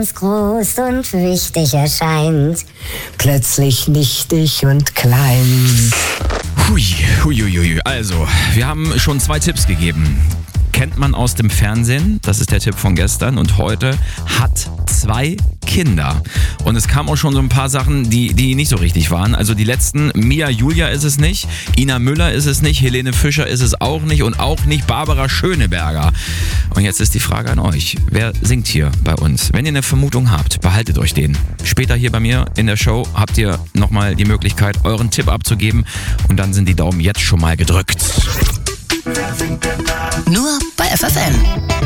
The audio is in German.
groß und wichtig erscheint, plötzlich nichtig und klein. Hui. Also, wir haben schon 2 Tipps gegeben. Kennt man aus dem Fernsehen, das ist der Tipp von gestern, und heute hat 2 Kinder. Und es kamen auch schon so ein paar Sachen, die nicht so richtig waren. Also die letzten, Mia Julia ist es nicht, Ina Müller ist es nicht, Helene Fischer ist es auch nicht und auch nicht Barbara Schöneberger. Und jetzt ist die Frage an euch, wer singt hier bei uns? Wenn ihr eine Vermutung habt, behaltet euch den. Später hier bei mir in der Show habt ihr nochmal die Möglichkeit, euren Tipp abzugeben und dann sind die Daumen jetzt schon mal gedrückt. Nur bei FFN.